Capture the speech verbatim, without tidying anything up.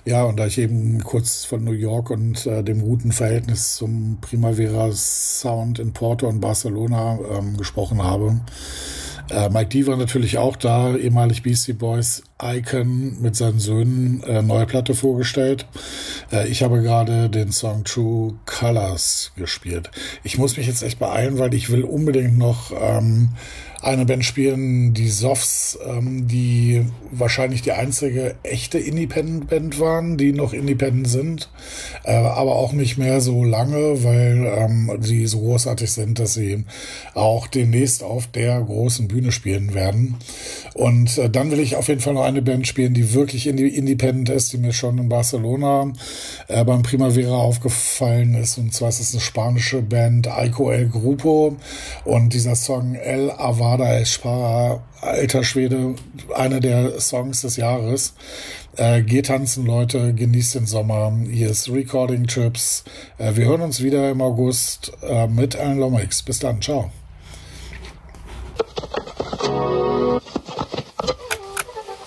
Ja, und da ich eben kurz von New York und äh, dem guten Verhältnis zum Primavera Sound in Porto und Barcelona ähm, gesprochen habe. Äh, Mike D war natürlich auch da, ehemalig Beastie Boys Icon mit seinen Söhnen, äh, neue Platte vorgestellt. Äh, ich habe gerade den Song True Colors gespielt. Ich muss mich jetzt echt beeilen, weil ich will unbedingt noch ähm, eine Band spielen, die Soffs, ähm, die wahrscheinlich die einzige echte Independent-Band waren, die noch Independent sind, äh, aber auch nicht mehr so lange, weil ähm, sie so großartig sind, dass sie auch demnächst auf der großen Bühne spielen werden. Und äh, dann will ich auf jeden Fall noch eine Band spielen, die wirklich indi- independent ist, die mir schon in Barcelona äh, beim Primavera aufgefallen ist. Und zwar ist es eine spanische Band, Aiko El Grupo. Und dieser Song El Avada Espara, alter Schwede, einer der Songs des Jahres. Äh, geht tanzen, Leute, genießt den Sommer. Hier ist Recording Trips. Äh, wir hören uns wieder im August äh, mit Alan Lomax. Bis dann, ciao.